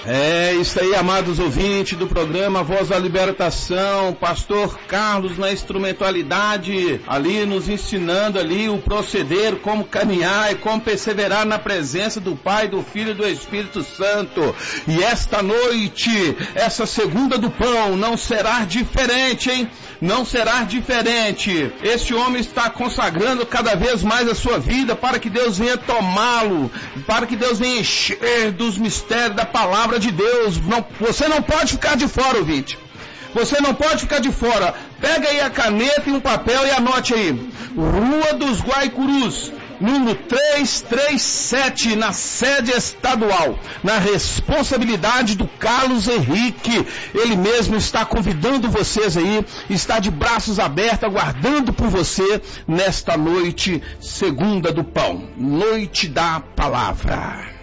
É isso aí, amados ouvintes do programa Voz da Libertação, pastor Carlos na instrumentalidade, ali nos ensinando ali o proceder, como caminhar e como perseverar na presença do Pai, do Filho e do Espírito Santo. E esta noite, essa segunda do pão, não será diferente, hein? Não será diferente. Este homem está consagrando cada vez mais a sua vida para que Deus venha tomá-lo, para que Deus venha encher dos mistérios da palavra de Deus. Você não pode ficar de fora, ouvinte. Você não pode ficar de fora. Pega aí a caneta e um papel e anote aí. Rua dos Guaicurus, número 337, na sede estadual, na responsabilidade do Carlos Henrique. Ele mesmo está convidando vocês aí, está de braços abertos, aguardando por você nesta noite segunda do pão, noite da palavra.